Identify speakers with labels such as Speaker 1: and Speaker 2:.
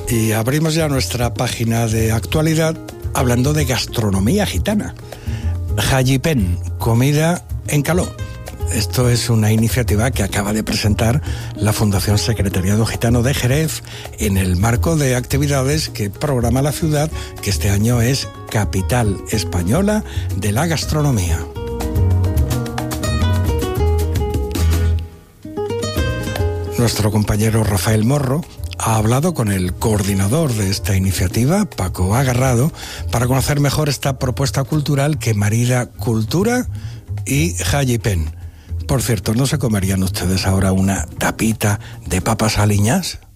Speaker 1: Y abrimos ya nuestra página de actualidad hablando de gastronomía gitana. Jallipen, comida en caló. Esto es una iniciativa que acaba de presentar la Fundación Secretariado Gitano de Jerez en el marco de actividades que programa la ciudad, que este año es Capital Española de la Gastronomía. Nuestro compañero Rafael Morro ha hablado con el coordinador de esta iniciativa, Paco Agarrado, para conocer mejor esta propuesta cultural que marida cultura y jallipen. Por cierto, ¿no se comerían ustedes ahora una tapita de papas aliñas?